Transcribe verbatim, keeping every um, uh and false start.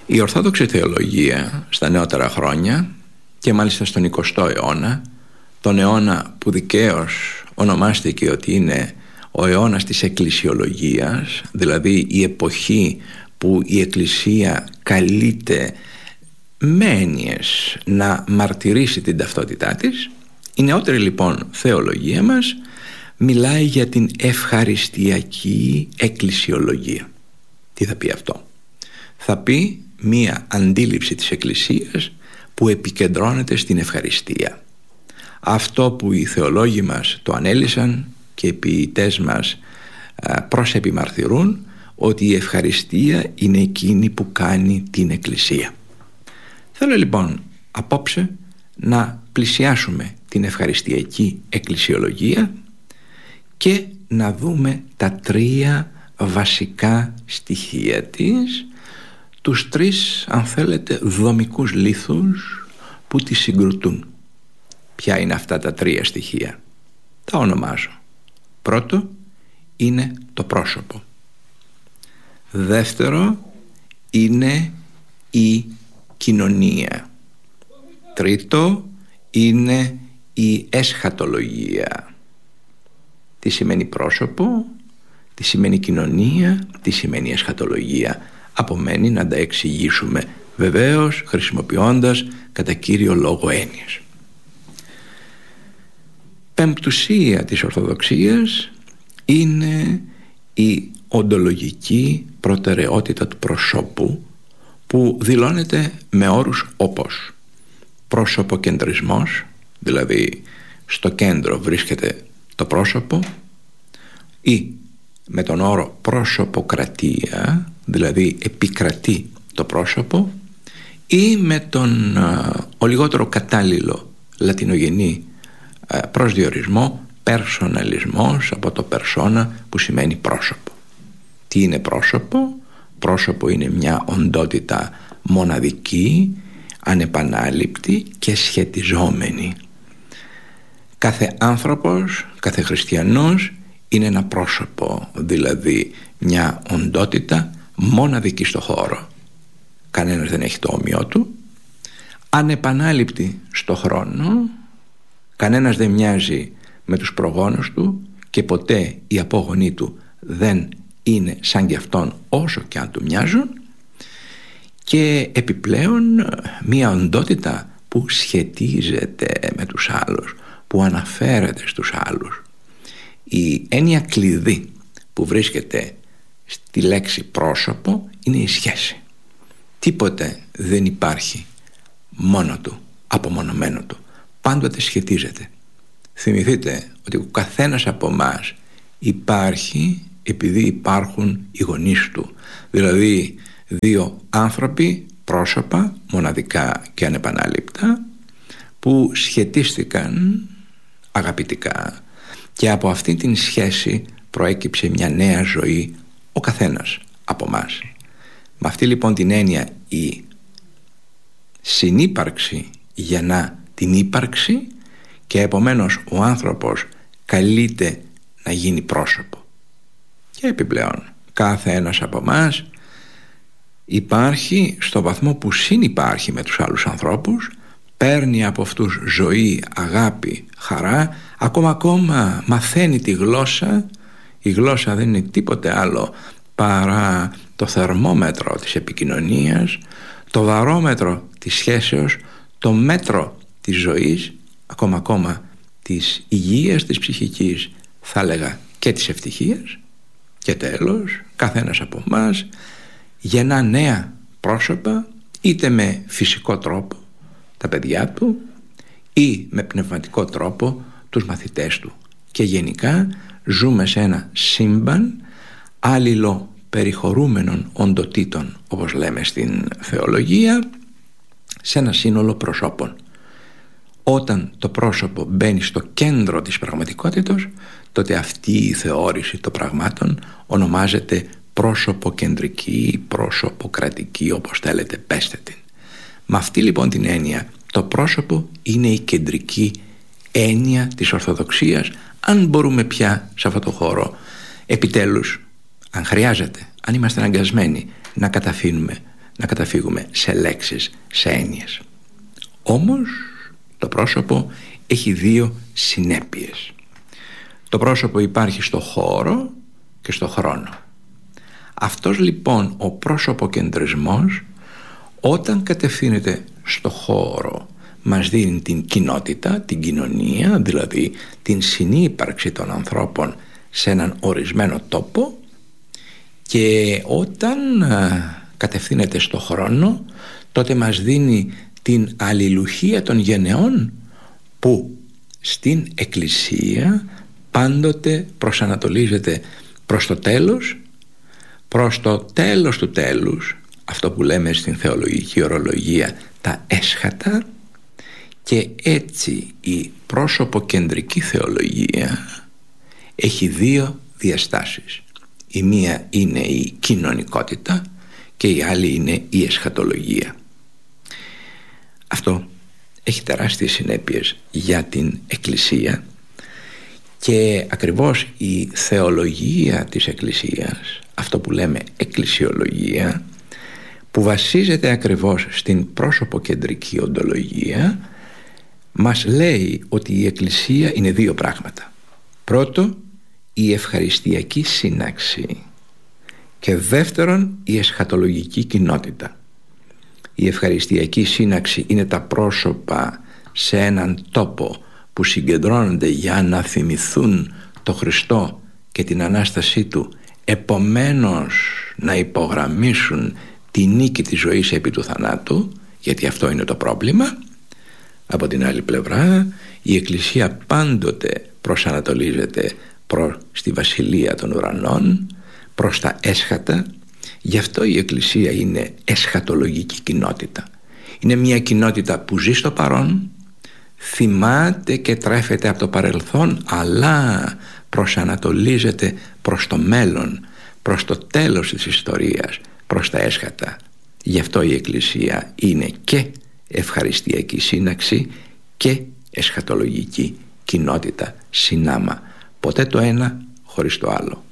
Η Ορθόδοξη θεολογία στα νεότερα χρόνια και μάλιστα στον εικοστό αιώνα, τον αιώνα που δικαίως ονομάστηκε ότι είναι ο αιώνας της εκκλησιολογίας, δηλαδή η εποχή που η Εκκλησία καλείται με έννοιες να μαρτυρήσει την ταυτότητά της, η νεότερη λοιπόν θεολογία μας μιλάει για την ευχαριστιακή εκκλησιολογία. Τι θα πει αυτό? Θα πει μία αντίληψη της Εκκλησίας που επικεντρώνεται στην ευχαριστία. Αυτό που οι θεολόγοι μας το ανέλυσαν και οι ποιητές μας προσεπιμαρτυρούν, ότι η ευχαριστία είναι εκείνη που κάνει την Εκκλησία. Θέλω λοιπόν απόψε να πλησιάσουμε την ευχαριστιακή εκκλησιολογία και να δούμε τα τρία βασικά στοιχεία της, τους τρεις αν θέλετε δομικούς λίθους που τη συγκροτούν. Ποια είναι αυτά τα τρία στοιχεία? Τα ονομάζω. Πρώτο είναι το πρόσωπο. Δεύτερο είναι η κοινωνία. Τρίτο είναι η εσχατολογία. Τι σημαίνει πρόσωπο, τι σημαίνει κοινωνία, τι σημαίνει εσχατολογία? Απομένει να τα εξηγήσουμε, βεβαίως χρησιμοποιώντας κατά κύριο λόγο έννοιες. Πεμπτουσία της Ορθοδοξίας είναι η οντολογική προτεραιότητα του προσώπου, που δηλώνεται με όρους όπως πρόσωποκεντρισμός, δηλαδή στο κέντρο βρίσκεται το πρόσωπο, ή με τον όρο πρόσωποκρατία, δηλαδή επικρατεί το πρόσωπο, ή με τον ο λιγότερο κατάλληλο λατινογενή προσδιορισμό περσοναλισμός, από το persona που σημαίνει πρόσωπο. Τι είναι πρόσωπο? Πρόσωπο είναι μια οντότητα μοναδική, ανεπανάληπτη και σχετιζόμενη. Κάθε άνθρωπος, κάθε χριστιανός είναι ένα πρόσωπο, δηλαδή μια οντότητα μοναδική στο χώρο. Κανένας δεν έχει το όμοιό του. Ανεπανάληπτη στο χρόνο. Κανένας δεν μοιάζει με τους προγόνους του και ποτέ οι απόγονοί του δεν είναι σαν κι αυτόν όσο κι αν του μοιάζουν. Και επιπλέον μια οντότητα που σχετίζεται με τους άλλους, που αναφέρεται στους άλλους. Η έννοια κλειδί που βρίσκεται στη λέξη πρόσωπο είναι η σχέση. Τίποτε δεν υπάρχει μόνο του, απομονωμένο του. Πάντοτε σχετίζεται. Θυμηθείτε ότι ο καθένας από εμάς υπάρχει επειδή υπάρχουν οι γονείς του. Δηλαδή δύο άνθρωποι, πρόσωπα, μοναδικά και ανεπανάληπτα, που σχετίστηκαν αγαπητικά, και από αυτή την σχέση προέκυψε μια νέα ζωή ο καθένας από εμάς. Με αυτή λοιπόν την έννοια η συνύπαρξη γεννά την ύπαρξη, και επομένως ο άνθρωπος καλείται να γίνει πρόσωπο. Και επιπλέον κάθε ένας από εμάς υπάρχει στο βαθμό που συνυπάρχει με τους άλλους ανθρώπους, παίρνει από αυτούς ζωή, αγάπη, χαρά, ακόμα ακόμα μαθαίνει τη γλώσσα. Η γλώσσα δεν είναι τίποτε άλλο παρά το θερμόμετρο της επικοινωνίας, το βαρόμετρο της σχέσεως, το μέτρο της ζωής, ακόμα ακόμα της υγείας της ψυχικής, θα έλεγα και της ευτυχίας. Και τέλος, καθένας από εμάς γεννά νέα πρόσωπα, είτε με φυσικό τρόπο τα παιδιά του, ή με πνευματικό τρόπο τους μαθητές του. Και γενικά ζούμε σε ένα σύμπαν άλληλο περιχωρούμενων οντοτήτων, όπως λέμε στην θεολογία, σε ένα σύνολο προσώπων. Όταν το πρόσωπο μπαίνει στο κέντρο της πραγματικότητας, τότε αυτή η θεώρηση των πραγμάτων ονομάζεται πρόσωποκεντρική, πρόσωποκρατική, όπως θέλετε πέστε την. Με αυτή λοιπόν την έννοια, το πρόσωπο είναι η κεντρική έννοια της Ορθοδοξίας, αν μπορούμε πια σε αυτό το χώρο επιτέλους, αν χρειάζεται, αν είμαστε αναγκασμένοι, να καταφύνουμε να καταφύγουμε σε λέξεις, σε έννοιες. Όμως το πρόσωπο έχει δύο συνέπειες. Το πρόσωπο υπάρχει στο χώρο και στο χρόνο. Αυτός λοιπόν ο πρόσωποκεντρισμός, όταν κατευθύνεται στο χώρο, μας δίνει την κοινότητα, την κοινωνία, δηλαδή την συνύπαρξη των ανθρώπων σε έναν ορισμένο τόπο, και όταν κατευθύνεται στο χρόνο, τότε μας δίνει την αλληλουχία των γενεών που στην Εκκλησία πάντοτε προσανατολίζεται προς το τέλος, προς το τέλος του τέλους, αυτό που λέμε στην θεολογική ορολογία τα έσχατα, και έτσι η πρόσωποκεντρική θεολογία έχει δύο διαστάσεις. Η μία είναι η κοινωνικότητα και η άλλη είναι η εσχατολογία. Αυτό έχει τεράστιες συνέπειες για την Εκκλησία, και ακριβώς η θεολογία της Εκκλησίας, αυτό που λέμε εκκλησιολογία, που βασίζεται ακριβώς στην πρόσωποκεντρική οντολογία, μας λέει ότι η Εκκλησία είναι δύο πράγματα. Πρώτο, η ευχαριστιακή σύναξη, και δεύτερον, η εσχατολογική κοινότητα. Η ευχαριστιακή σύναξη είναι τα πρόσωπα σε έναν τόπο που συγκεντρώνονται για να θυμηθούν το Χριστό και την Ανάστασή Του, επομένως να υπογραμμίσουν τη νίκη της ζωής επί του θανάτου, γιατί αυτό είναι το πρόβλημα. Από την άλλη πλευρά, η Εκκλησία πάντοτε προσανατολίζεται προς τη Βασιλεία των Ουρανών, προς τα έσχατα. Γι' αυτό η Εκκλησία είναι εσχατολογική κοινότητα. Είναι μια κοινότητα που ζει στο παρόν, θυμάται και τρέφεται από το παρελθόν, αλλά προσανατολίζεται προς το μέλλον, προς το τέλος της ιστορίας, προς τα έσχατα. Γι' αυτό η Εκκλησία είναι και ευχαριστιακή σύναξη και εσχατολογική κοινότητα συνάμα. Ποτέ το ένα χωρίς το άλλο.